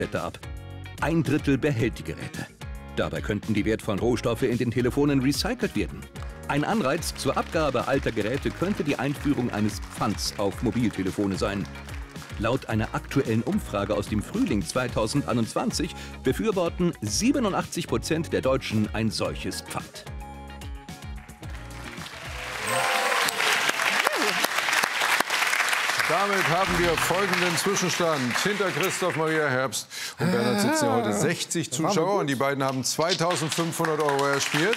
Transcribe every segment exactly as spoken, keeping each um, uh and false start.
ab. Ein Drittel behält die Geräte. Dabei könnten die wertvollen Rohstoffe in den Telefonen recycelt werden. Ein Anreiz zur Abgabe alter Geräte könnte die Einführung eines Pfands auf Mobiltelefone sein. Laut einer aktuellen Umfrage aus dem Frühling zweitausendeinundzwanzig befürworten siebenundachtzig Prozent der Deutschen ein solches Pfand. Damit haben wir folgenden Zwischenstand. Hinter Christoph Maria Herbst und Bernhard sitzen ja heute sechzig Zuschauer und die beiden haben zweitausendfünfhundert Euro erspielt.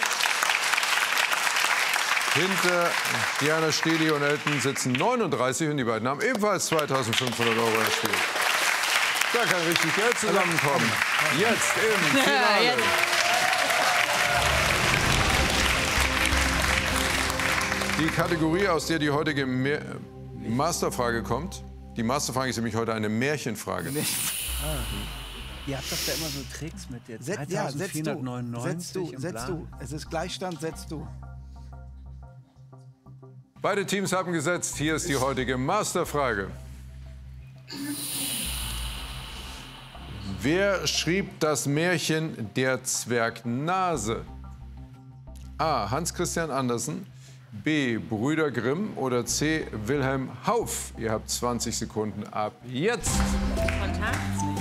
Hinter Diana Steli und Elton sitzen neununddreißig und die beiden haben ebenfalls zweitausendfünfhundert Euro erspielt. Da kann richtig Geld zusammenkommen. Jetzt im Finale. Die Kategorie, aus der die heutige Mer Masterfrage kommt. Die Masterfrage ist nämlich heute eine Märchenfrage. Ah. Ihr habt doch da immer so Tricks mit jetzt. Setz, ja, setz du, setz du, setz du. Es ist Gleichstand, setzt du. Beide Teams haben gesetzt. Hier ist die heutige Masterfrage. Wer schrieb das Märchen Der Zwergnase? A. Hans Christian Andersen, B. Brüder Grimm oder C. Wilhelm Hauff? Ihr habt zwanzig Sekunden ab jetzt. Spontan?